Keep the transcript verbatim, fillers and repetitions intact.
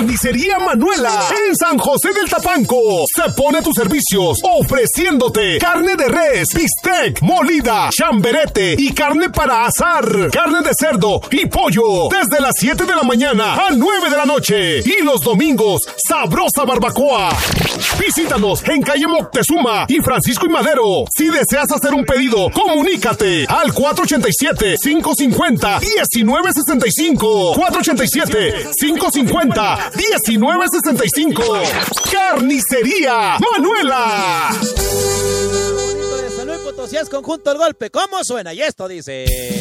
Carnicería Manuela en San José del Tapanco se pone a tus servicios ofreciéndote carne de res, bistec, molida, chamberete y carne para asar, carne de cerdo y pollo desde las siete de la mañana a nueve de la noche y los domingos sabrosa barbacoa. Visítanos en calle Moctezuma y Francisco y Madero. Si deseas hacer un pedido, comunícate al cuatro ochenta y siete, cinco cincuenta, diecinueve sesenta y cinco. cuatro ochenta y siete, cinco cincuenta, diecinueve sesenta y cinco. Carnicería Manuela. De San Luis Potosí es conjunto el golpe. ¿Cómo suena? Y esto dice...